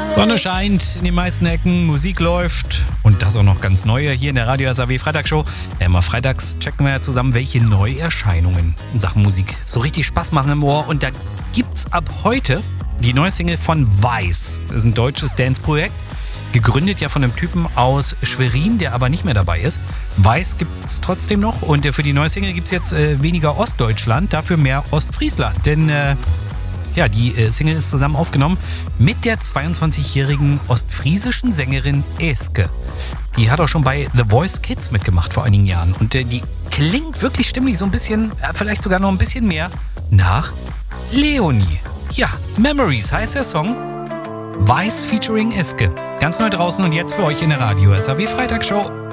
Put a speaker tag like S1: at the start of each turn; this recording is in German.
S1: Sonne scheint in den meisten Ecken, Musik läuft und das auch noch ganz neue hier in der Radio SAW Freitagsshow. Ja, immer freitags checken wir ja zusammen, welche Neuerscheinungen in Sachen Musik so richtig Spaß machen im Ohr. Und da gibt's ab heute die neue Single von Weiß. Das ist ein deutsches Dance-Projekt, gegründet ja von einem Typen aus Schwerin, der aber nicht mehr dabei ist. Weiß gibt's trotzdem noch und für die neue Single gibt's jetzt weniger Ostdeutschland, dafür mehr Ostfriesland. Denn ja, die Single ist zusammen aufgenommen mit der 22-jährigen ostfriesischen Sängerin Eske. Die hat auch schon bei The Voice Kids mitgemacht vor einigen Jahren. Und die klingt wirklich stimmlich so ein bisschen, vielleicht sogar noch ein bisschen mehr, nach Leonie. Ja, Memories heißt der Song. Weiß featuring Eske. Ganz neu draußen und jetzt für euch in der Radio SAW Freitagsshow.